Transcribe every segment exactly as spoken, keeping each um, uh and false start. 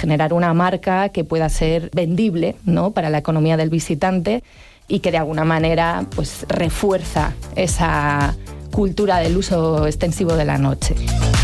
generar una marca que pueda ser vendible, ¿no?, para la economía del visitante y que de alguna manera pues refuerza esa cultura del uso extensivo de la noche.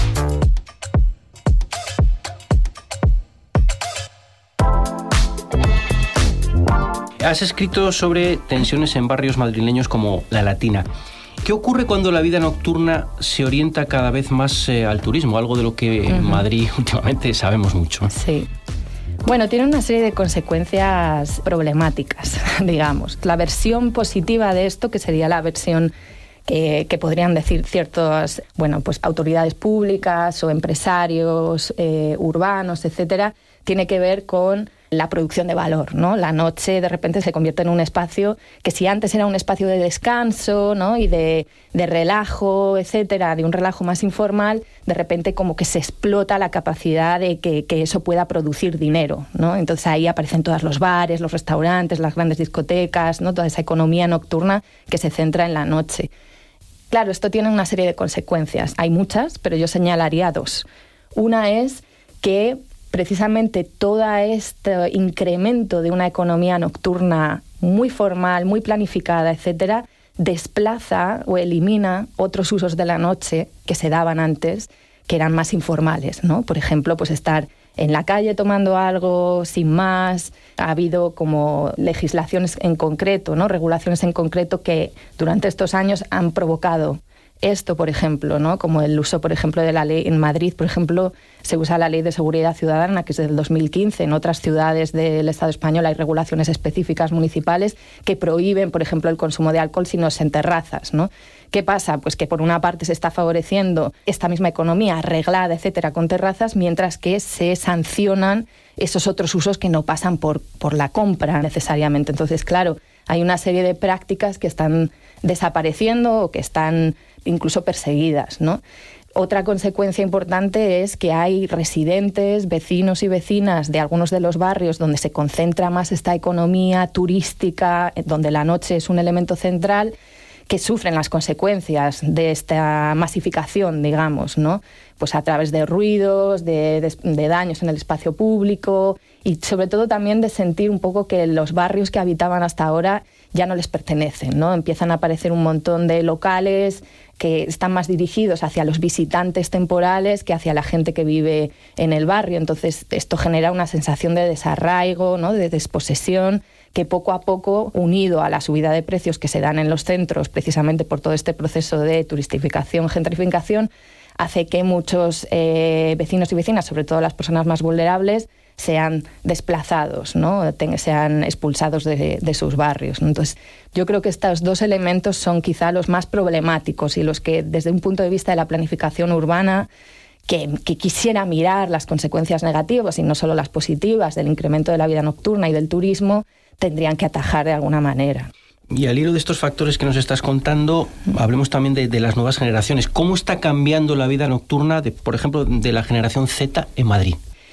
Has escrito sobre tensiones en barrios madrileños como La Latina. ¿Qué ocurre cuando la vida nocturna se orienta cada vez más eh, al turismo? Algo de lo que uh-huh. en Madrid últimamente sabemos mucho. Sí. Bueno, tiene una serie de consecuencias problemáticas, digamos. La versión positiva de esto, que sería la versión que, que podrían decir ciertas, bueno, pues autoridades públicas o empresarios eh, urbanos, etcétera, tiene que ver con la producción de valor, ¿no? La noche de repente se convierte en un espacio que si antes era un espacio de descanso, ¿no?, y de, de relajo, etcétera, de un relajo más informal, de repente como que se explota la capacidad de que, que eso pueda producir dinero, ¿no? Entonces ahí aparecen todos los bares, los restaurantes, las grandes discotecas, ¿no?, toda esa economía nocturna que se centra en la noche. Claro, esto tiene una serie de consecuencias. Hay muchas, pero yo señalaría dos. Una es que precisamente todo este incremento de una economía nocturna muy formal, muy planificada, etcétera, desplaza o elimina otros usos de la noche que se daban antes, que eran más informales, ¿no? Por ejemplo, pues estar en la calle tomando algo sin más. Ha habido como legislaciones en concreto, ¿no?, regulaciones en concreto que durante estos años han provocado esto, por ejemplo, ¿no?, como el uso, por ejemplo, de la ley en Madrid, por ejemplo, se usa la Ley de Seguridad Ciudadana, que es del dos mil quince. En otras ciudades del Estado español hay regulaciones específicas municipales que prohíben, por ejemplo, el consumo de alcohol si no es en terrazas, ¿no? ¿Qué pasa? Pues que por una parte se está favoreciendo esta misma economía arreglada, etcétera, con terrazas, mientras que se sancionan esos otros usos que no pasan por, por la compra necesariamente. Entonces, claro, hay una serie de prácticas que están desapareciendo o que están incluso perseguidas, ¿no? Otra consecuencia importante es que hay residentes, vecinos y vecinas de algunos de los barrios donde se concentra más esta economía turística, donde la noche es un elemento central, que sufren las consecuencias de esta masificación, digamos, ¿no? Pues a través de ruidos, de, de, de daños en el espacio público y sobre todo también de sentir un poco que los barrios que habitaban hasta ahora ya no les pertenecen, ¿no? Empiezan a aparecer un montón de locales que están más dirigidos hacia los visitantes temporales que hacia la gente que vive en el barrio. Entonces esto genera una sensación de desarraigo, ¿no?, de desposesión, que poco a poco, unido a la subida de precios que se dan en los centros, precisamente por todo este proceso de turistificación, gentrificación, hace que muchos eh, vecinos y vecinas, sobre todo las personas más vulnerables, sean desplazados, ¿no?, sean expulsados de, de sus barrios. Entonces, yo creo que estos dos elementos son quizá los más problemáticos y los que, desde un punto de vista de la planificación urbana, que, que quisiera mirar las consecuencias negativas y no solo las positivas del incremento de la vida nocturna y del turismo, tendrían que atajar de alguna manera. Y al hilo de estos factores que nos estás contando, hablemos también de, de las nuevas generaciones. ¿Cómo está cambiando la vida nocturna, de, por ejemplo, de la generación Z en Madrid?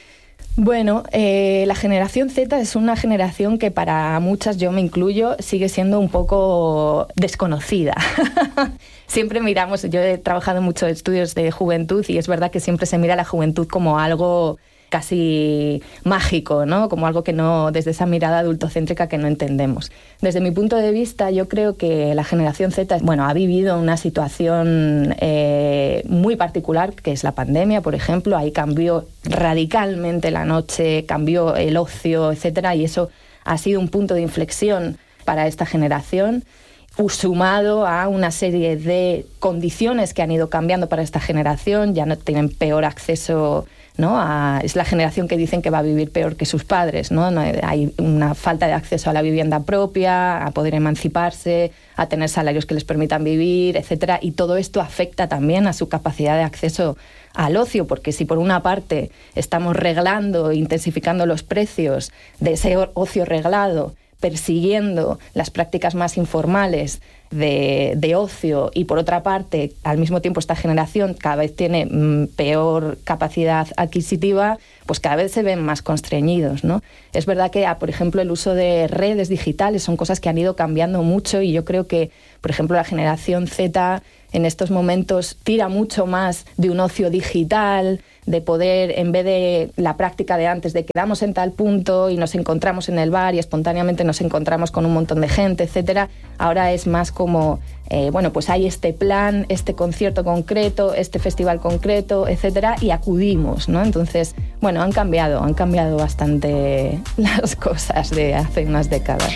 Bueno, eh, la generación Z es una generación que para muchas, yo me incluyo, sigue siendo un poco desconocida. Siempre miramos, yo he trabajado en muchos estudios de juventud y es verdad que siempre se mira a la juventud como algo casi mágico, ¿no?, como algo que no, desde esa mirada adultocéntrica que no entendemos. Desde mi punto de vista, yo creo que la generación Z, bueno, ha vivido una situación eh, muy particular, que es la pandemia, por ejemplo. Ahí cambió radicalmente la noche, cambió el ocio, etcétera, y eso ha sido un punto de inflexión para esta generación, sumado a una serie de condiciones que han ido cambiando para esta generación. Ya no tienen peor acceso, ¿no?, a, es la generación que dicen que va a vivir peor que sus padres, ¿no? No hay una falta de acceso a la vivienda propia, a poder emanciparse, a tener salarios que les permitan vivir, etcétera, y todo esto afecta también a su capacidad de acceso al ocio, porque si por una parte estamos reglando e intensificando los precios de ese ocio reglado, persiguiendo las prácticas más informales de, de ocio, y por otra parte, al mismo tiempo, esta generación cada vez tiene mm, peor capacidad adquisitiva, pues cada vez se ven más constreñidos, ¿no? Es verdad que, por ejemplo, el uso de redes digitales son cosas que han ido cambiando mucho, y yo creo que, por ejemplo, la generación Z en estos momentos tira mucho más de un ocio digital, de poder, en vez de la práctica de antes, de quedamos en tal punto y nos encontramos en el bar y espontáneamente nos encontramos con un montón de gente, etcétera, ahora es más como, eh, bueno, pues hay este plan, este concierto concreto, este festival concreto, etcétera, y acudimos, ¿no? Entonces, bueno, han cambiado, han cambiado bastante las cosas de hace unas décadas.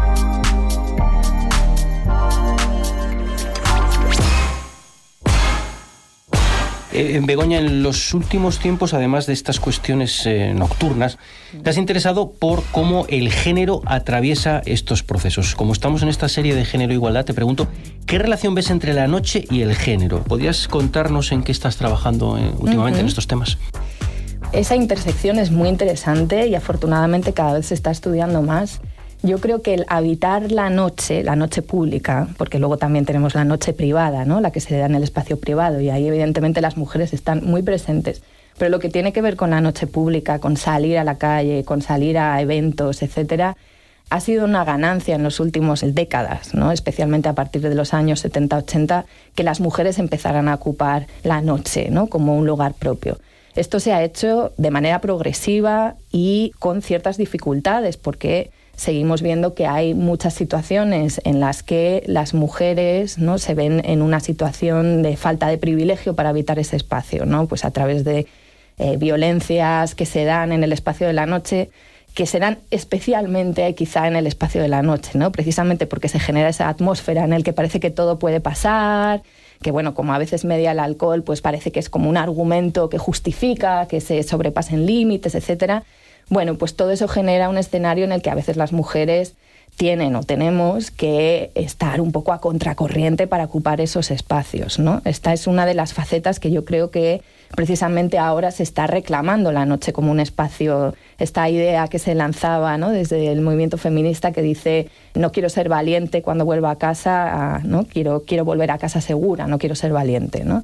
Eh, Begoña, en los últimos tiempos, además de estas cuestiones eh, nocturnas, te has interesado por cómo el género atraviesa estos procesos. Como estamos en esta serie de Género e Igualdad, te pregunto, ¿qué relación ves entre la noche y el género? ¿Podrías contarnos en qué estás trabajando eh, últimamente uh-huh. en estos temas? Esa intersección es muy interesante y afortunadamente cada vez se está estudiando más. Yo creo que el habitar la noche, la noche pública, porque luego también tenemos la noche privada, ¿no? La que se da en el espacio privado, y ahí evidentemente las mujeres están muy presentes. Pero lo que tiene que ver con la noche pública, con salir a la calle, con salir a eventos, etcétera, ha sido una ganancia en los últimos décadas, ¿no? Especialmente a partir de los años setenta ochenta, que las mujeres empezaran a ocupar la noche, ¿no? Como un lugar propio. Esto se ha hecho de manera progresiva y con ciertas dificultades, porque seguimos viendo que hay muchas situaciones en las que las mujeres, ¿no? se ven en una situación de falta de privilegio para habitar ese espacio, ¿no? Pues a través de eh, violencias que se dan en el espacio de la noche, que se dan especialmente quizá en el espacio de la noche, ¿no? Precisamente porque se genera esa atmósfera en la que parece que todo puede pasar, que bueno, como a veces media el alcohol, pues parece que es como un argumento que justifica que se sobrepasen límites, etcétera. Bueno, pues todo eso genera un escenario en el que a veces las mujeres tienen o tenemos que estar un poco a contracorriente para ocupar esos espacios, ¿no? Esta es una de las facetas que yo creo que precisamente ahora se está reclamando la noche como un espacio, esta idea que se lanzaba, ¿no? Desde el movimiento feminista que dice no quiero ser valiente cuando vuelva a casa, a, ¿no? quiero, quiero volver a casa segura, no quiero ser valiente, ¿no?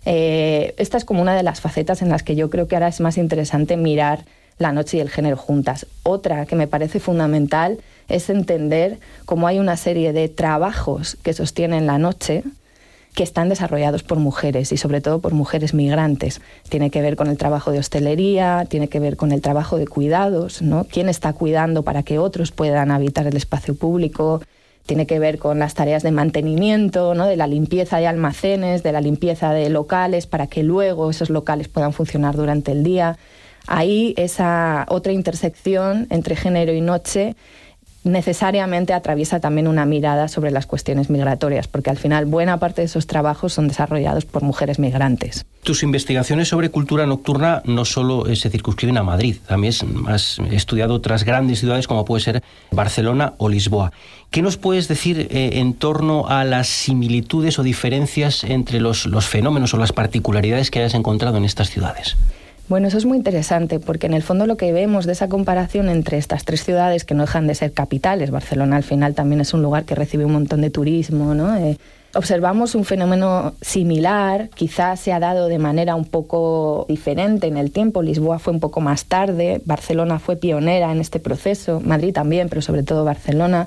Eh, esta es como una de las facetas en las que yo creo que ahora es más interesante mirar la noche y el género juntas. Otra que me parece fundamental es entender cómo hay una serie de trabajos que sostienen la noche que están desarrollados por mujeres y sobre todo por mujeres migrantes. Tiene que ver con el trabajo de hostelería, tiene que ver con el trabajo de cuidados, ¿no? ¿Quién está cuidando para que otros puedan habitar el espacio público? Tiene que ver con las tareas de mantenimiento, ¿no? De la limpieza de almacenes, de la limpieza de locales para que luego esos locales puedan funcionar durante el día. Ahí esa otra intersección entre género y noche necesariamente atraviesa también una mirada sobre las cuestiones migratorias, porque al final buena parte de esos trabajos son desarrollados por mujeres migrantes. Tus investigaciones sobre cultura nocturna no solo se circunscriben a Madrid, también has estudiado otras grandes ciudades como puede ser Barcelona o Lisboa. ¿Qué nos puedes decir eh, en torno a las similitudes o diferencias entre los, los fenómenos o las particularidades que hayas encontrado en estas ciudades? Bueno, eso es muy interesante porque en el fondo lo que vemos de esa comparación entre estas tres ciudades que no dejan de ser capitales, Barcelona al final también es un lugar que recibe un montón de turismo, ¿no? Eh, observamos un fenómeno similar, quizás se ha dado de manera un poco diferente en el tiempo. Lisboa fue un poco más tarde, Barcelona fue pionera en este proceso, Madrid también, pero sobre todo Barcelona.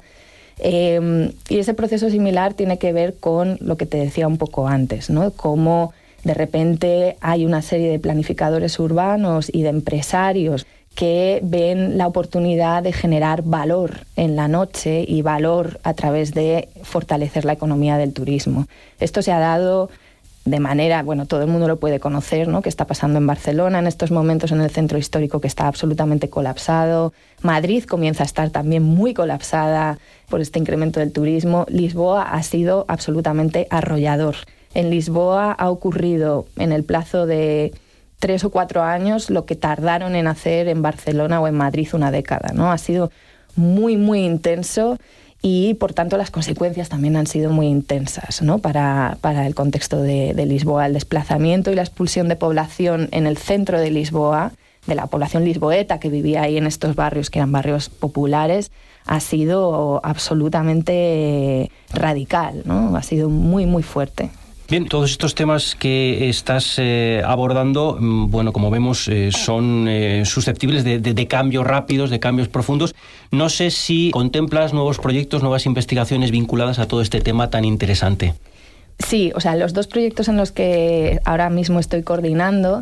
Eh, y ese proceso similar tiene que ver con lo que te decía un poco antes, ¿no? Cómo de repente hay una serie de planificadores urbanos y de empresarios que ven la oportunidad de generar valor en la noche y valor a través de fortalecer la economía del turismo. Esto se ha dado de manera, bueno, todo el mundo lo puede conocer, ¿no? Que está pasando en Barcelona en estos momentos, en el centro histórico que está absolutamente colapsado. Madrid comienza a estar también muy colapsada por este incremento del turismo. Lisboa ha sido absolutamente arrollador. En Lisboa ha ocurrido en el plazo de tres o cuatro años lo que tardaron en hacer en Barcelona o en Madrid una década, ¿no? Ha sido muy, muy intenso y, por tanto, las consecuencias también han sido muy intensas, ¿no? Para, para el contexto de, de Lisboa. El desplazamiento y la expulsión de población en el centro de Lisboa, de la población lisboeta que vivía ahí en estos barrios, que eran barrios populares, ha sido absolutamente radical, ¿no? Ha sido muy, muy fuerte. Bien, todos estos temas que estás eh, abordando, bueno, como vemos, eh, son eh, susceptibles de, de, de cambios rápidos, de cambios profundos. No sé si contemplas nuevos proyectos, nuevas investigaciones vinculadas a todo este tema tan interesante. Sí, o sea, los dos proyectos en los que ahora mismo estoy coordinando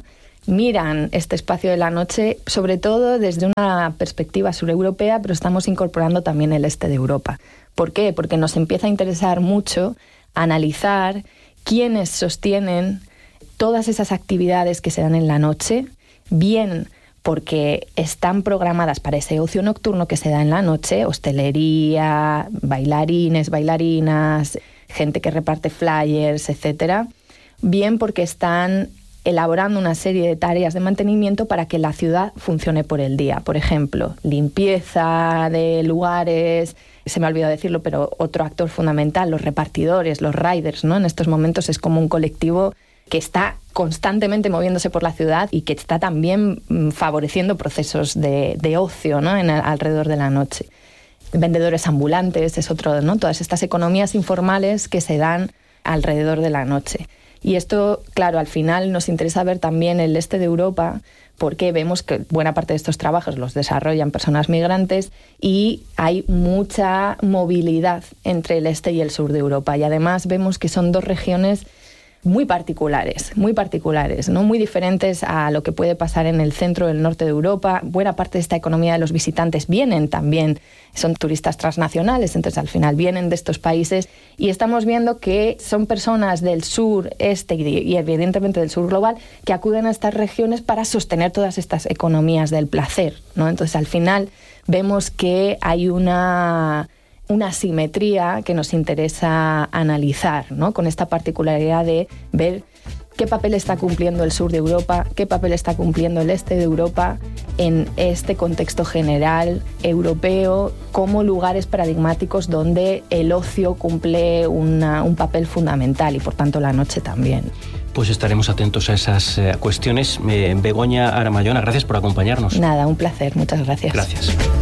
miran este espacio de la noche, sobre todo desde una perspectiva sureuropea, pero estamos incorporando también el este de Europa. ¿Por qué? Porque nos empieza a interesar mucho analizar quiénes sostienen todas esas actividades que se dan en la noche, bien porque están programadas para ese ocio nocturno que se da en la noche, hostelería, bailarines, bailarinas, gente que reparte flyers, etcétera, bien porque están elaborando una serie de tareas de mantenimiento para que la ciudad funcione por el día. Por ejemplo, limpieza de lugares, se me ha olvidado decirlo, pero otro actor fundamental, los repartidores, los riders, ¿no? En estos momentos es como un colectivo que está constantemente moviéndose por la ciudad y que está también favoreciendo procesos de, de ocio, ¿no? En, alrededor de la noche. Vendedores ambulantes es otro, ¿no? Todas estas economías informales que se dan alrededor de la noche. Y esto, claro, al final nos interesa ver también el este de Europa, porque vemos que buena parte de estos trabajos los desarrollan personas migrantes y hay mucha movilidad entre el este y el sur de Europa. Y además vemos que son dos regiones muy particulares, muy particulares, ¿no? Muy diferentes a lo que puede pasar en el centro o el norte de Europa. Buena parte de esta economía de los visitantes vienen también, son turistas transnacionales, entonces al final vienen de estos países y estamos viendo que son personas del sur, este y evidentemente del sur global que acuden a estas regiones para sostener todas estas economías del placer, ¿no? Entonces al final vemos que hay una... una simetría que nos interesa analizar, ¿no? Con esta particularidad de ver qué papel está cumpliendo el sur de Europa, qué papel está cumpliendo el este de Europa en este contexto general europeo como lugares paradigmáticos donde el ocio cumple una, un papel fundamental y por tanto la noche también. Pues estaremos atentos a esas eh, cuestiones. Eh, Begoña Aramayona, gracias por acompañarnos. Nada, un placer, muchas gracias. Gracias.